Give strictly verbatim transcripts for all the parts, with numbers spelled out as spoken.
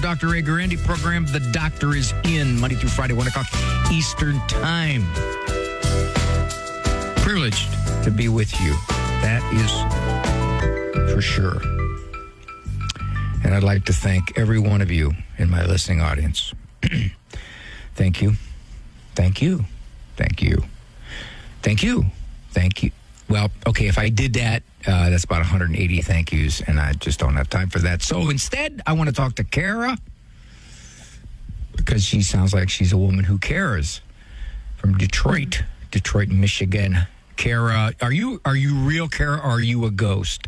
Doctor Ray Guarendi program. The Doctor is in Monday through Friday, one o'clock Eastern Time. Privileged to be with you. That is for sure. And I'd like to thank every one of you in my listening audience. Thank you. Thank you. Thank you. Thank you. Thank you. Well, okay, if I did that, uh, that's about one hundred eighty thank yous, and I just don't have time for that. So instead, I want to talk to Kara, because she sounds like she's a woman who cares, from Detroit, Detroit, Michigan. Kara, are you are you real, Kara, or are you a ghost?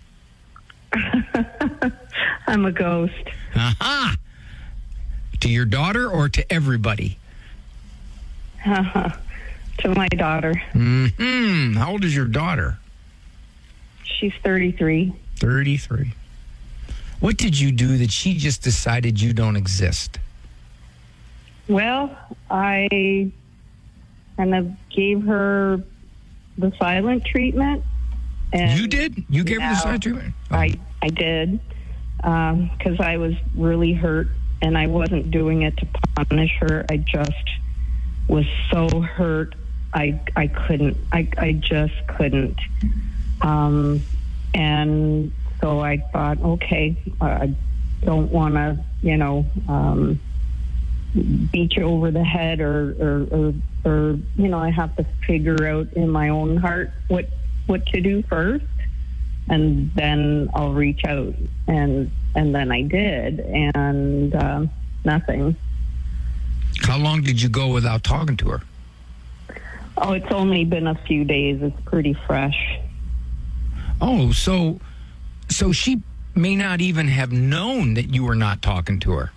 I'm a ghost. Aha! To your daughter or to everybody? Uh-huh. To my daughter. Mm-hmm. How old is your daughter? She's thirty-three. thirty-three. What did you do that she just decided you don't exist? Well, I kind of gave her the silent treatment. And you did? You gave her the silent treatment? Oh. I, I did, because um, I was really hurt, and I wasn't doing it to punish her. I just was so hurt. I I couldn't. I, I just couldn't. Um, and so I thought, okay, I don't want to, you know, um, beat you over the head or, or, or, or, you know, I have to figure out in my own heart what, what to do first. And then I'll reach out. And, and then I did. And uh, nothing. How long did you go without talking to her? Oh, it's only been a few days. It's pretty fresh. Oh, so so she may not even have known that you were not talking to her.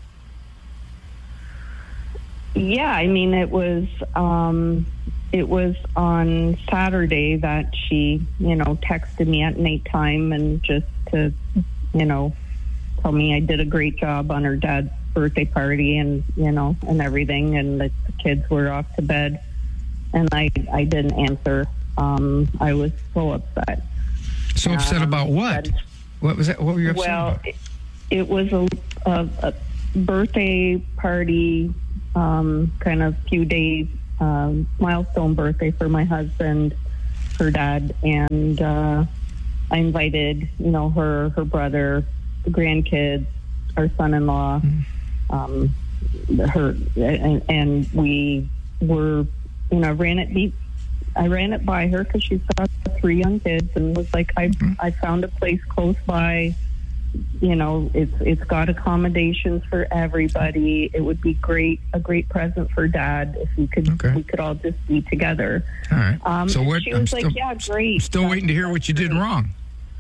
Yeah, I mean, it was um, it was on Saturday that she, you know, texted me at nighttime and just to, you know, tell me I did a great job on her dad's birthday party and, you know, and everything, and the kids were off to bed. And I, I didn't answer. Um, I was so upset. So upset um, about what? That, what was that? What were you upset well, about? Well, it, it was a, a, a birthday party, um, kind of few days, um, milestone birthday for my husband, her dad, and uh, I invited, you know, her, her brother, the grandkids, our son-in-law, mm-hmm. um, her, and, and we were. You know, I ran it deep. I ran it by her because she's got three young kids, and was like, I I found a place close by. You know, it's it's got accommodations for everybody. It would be great, a great present for Dad if we could okay. we could all just be together. All right. Um, so what? She was I'm like, still, yeah, great. Still that's, waiting to hear what you did wrong.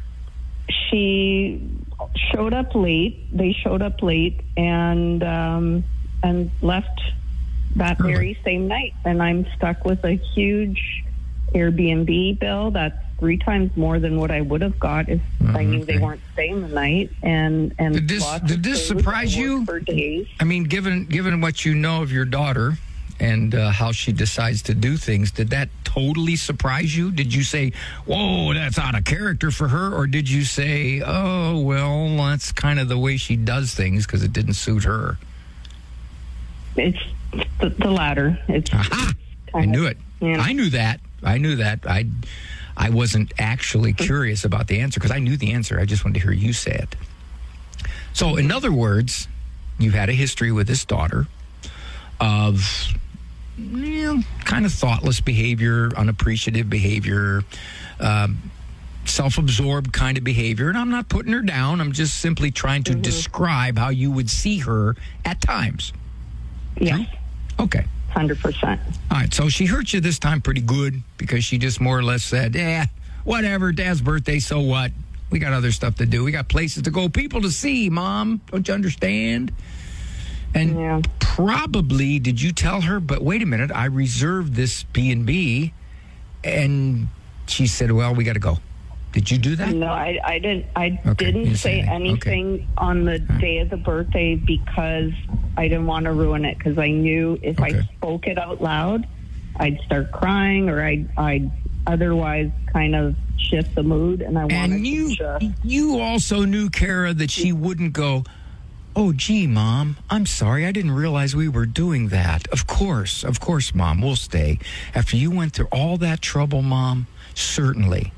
She showed up late. They showed up late and um, and left that really? very same night, and I'm stuck with a huge Airbnb bill that's three times more than what I would have got if mm, I knew okay. they weren't staying the night. And and did this did this surprise you? For days. I mean, given given what you know of your daughter and uh, how she decides to do things, did that totally surprise you? Did you say, "Whoa, that's out of character for her," or did you say, "Oh, well, that's kind of the way she does things because it didn't suit her"? It's the, the latter. It's Aha! I knew it. You know. I knew that. I knew that. I, I wasn't actually curious about the answer because I knew the answer. I just wanted to hear you say it. So, in other words, you've had a history with this daughter of, you know, kind of thoughtless behavior, unappreciative behavior, um, self-absorbed kind of behavior. And I'm not putting her down. I'm just simply trying to mm-hmm. describe how you would see her at times. Yes. True? Okay. one hundred percent. All right, so she hurt you this time pretty good because she just more or less said, eh, whatever, Dad's birthday, so what? We got other stuff to do. We got places to go, people to see, Mom. Don't you understand? And yeah. probably, did you tell her, but wait a minute, I reserved this B and B, and she said, well, we got to go. Did you do that? No, I, I didn't. I okay. didn't say say anything okay. on the right. day of the birthday because I didn't want to ruin it. Because I knew if okay. I spoke it out loud, I'd start crying, or I'd, I'd otherwise kind of shift the mood. And I wanted and you, to just... you also knew, Kara, that she wouldn't go, Oh, gee, Mom, I'm sorry. I didn't realize we were doing that. Of course, of course, Mom, we'll stay. After you went through all that trouble, Mom, certainly.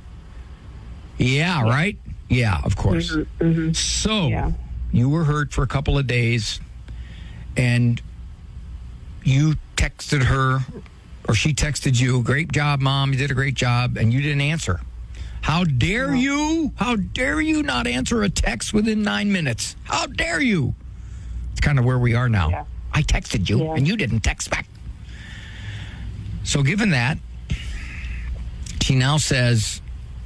Yeah, yeah. Right? Yeah, of course. Mm-hmm, mm-hmm. So, yeah. you were hurt for a couple of days, and you texted her, or she texted you, great job, Mom, you did a great job, and you didn't answer. How dare no. you? How dare you not answer a text within nine minutes? How dare you? It's kind of where we are now. Yeah. I texted you, yeah. and you didn't text back. So given that, she now says,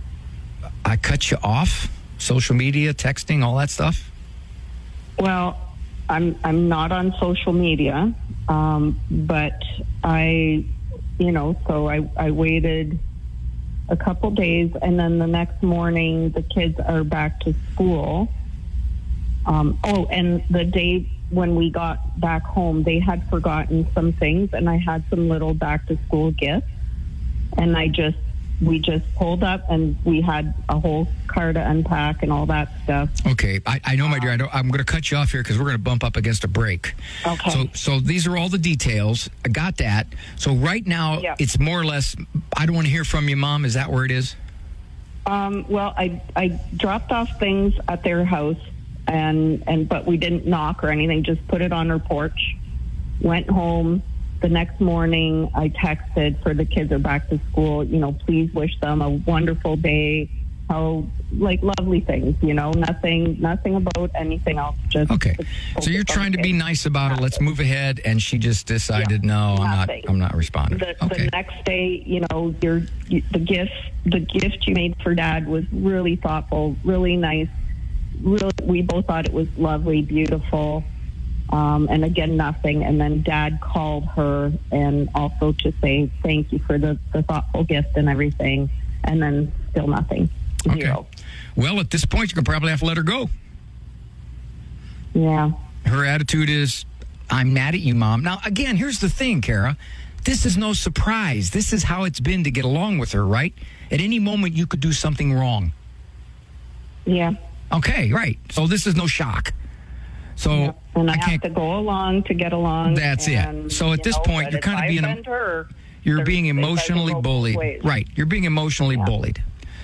I cut you off, social media, texting, all that stuff? Well, I'm I'm not on social media, um, but I, you know, so I, I waited a couple days, and then the next morning the kids are back to school. Um, oh, and the day when we got back home, they had forgotten some things, and I had some little back to school gifts, and I just we just pulled up, and we had a whole car to unpack and all that stuff. Okay, I, I know, my dear. I know, I'm going to cut you off here because we're going to bump up against a break. Okay. So, so these are all the details. I got that. So right now, yeah. it's more or less, I don't want to hear from you, Mom. Is that where it is? Um, well, I I dropped off things at their house, and, and but we didn't knock or anything, just put it on her porch, went home. The next morning, I texted for the kids are back to school, you know, please wish them a wonderful day. How, like, lovely things, you know, nothing nothing about anything else. Just okay. So you're trying to be nice about nothing. It. Let's move ahead. And she just decided, yeah, no, I'm nothing. not I'm not responding. The, okay. the next day, you know, your the gift the gift you made for Dad was really thoughtful, really nice. Really, we both thought it was lovely, beautiful. Um, and again, nothing. And then Dad called her and also to say thank you for the, the thoughtful gift and everything. And then still nothing. Okay. Zero. Well, at this point, you can probably have to let her go. Yeah. Her attitude is, I'm mad at you, Mom. Now, again, here's the thing, Kara. This is no surprise. This is how it's been to get along with her, right? At any moment, you could do something wrong. Yeah. Okay, right. So this is no shock. So yeah. And I, I have can't, to go along to get along. That's and, it. So at this know, point, you're kind of being her, you're being emotionally bullied. ways. Right. You're being emotionally yeah. bullied.